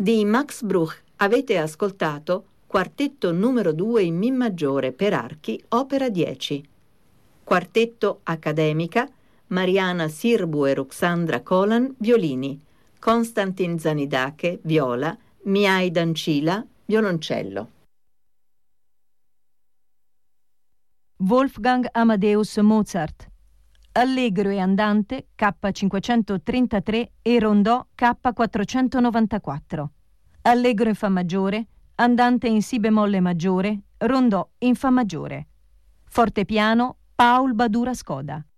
Di Max Bruch avete ascoltato Quartetto numero 2 in Mi maggiore per archi, opera 10. Quartetto Accademica, Mariana Sirbu e Ruxandra Colan, violini, Konstantin Zanidache, viola, Mihai Dancila, violoncello. Wolfgang Amadeus Mozart. Allegro e andante K533 e rondò K494. Allegro in fa maggiore, andante in si bemolle maggiore, rondò in fa maggiore. Fortepiano Paul Badura Skoda.